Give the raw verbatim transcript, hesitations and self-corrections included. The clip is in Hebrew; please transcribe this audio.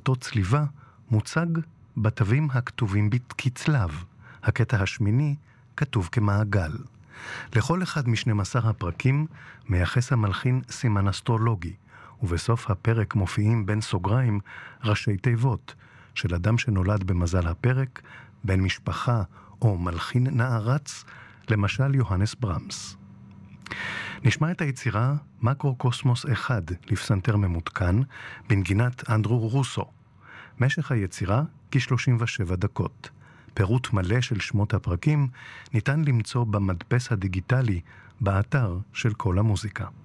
באותו צליבה מוצג בתווים הכתובים כצלב. הקטע השמיני כתוב כמעגל. לכל אחד משנים עשר הפרקים מייחס המלחין סימן אסטרולוגי, ובסוף הפרק מופיעים בין סוגריים ראשי תיבות של אדם שנולד במזל הפרק, בן משפחה או מלחין נערץ, למשל יוהנס ברמס. נשמע את היצירה מקרוקוסמוס אחד לפסנתר ממותקן בנגינת אנדרו רוסו. משך היצירה כ-שלושים ושבע דקות. פירוט מלא של שמות הפרקים ניתן למצוא במדפס הדיגיטלי באתר של כל המוזיקה.